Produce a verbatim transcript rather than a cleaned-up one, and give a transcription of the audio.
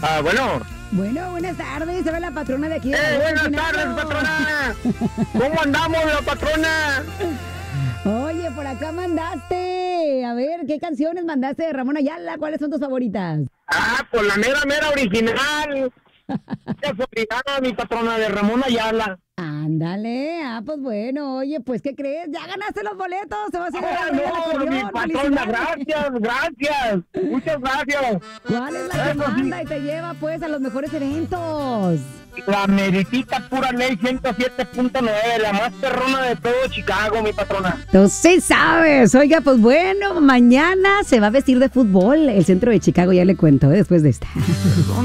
Ah, bueno. Bueno, buenas tardes. Se ve la patrona de aquí. De ¡Eh, buenas Sinaloa. tardes, patrona! ¿Cómo andamos, la patrona? Oye, por acá mandaste. A ver, ¿qué canciones mandaste de Ramón Ayala? ¿Cuáles son tus favoritas? Ah, pues la mera, mera original. Casualidad, mi patrona de Ramón Ayala. Ándale. Ah, pues bueno. Oye, pues, ¿qué crees? Ya ganaste los boletos. Se va a hacer Ah, la no, mi acordeón. patrona, ¡Felicidades! gracias, gracias. Muchas gracias. ¿Cuál es la que Eso sí. manda y te lleva, pues, a los mejores eventos? La meritita pura ley ciento siete punto nueve, la más perrona de todo Chicago, mi patrona. Tú sí sabes. Oiga, pues bueno, mañana se va a vestir de fútbol el centro de Chicago. Ya le cuento, ¿eh? Después de esta.